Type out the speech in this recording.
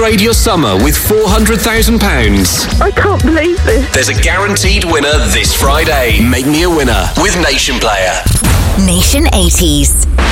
Upgrade your summer with £400,000. I can't believe this. There's a guaranteed winner this Friday. Make me a winner with Nation Player. Nation 80s.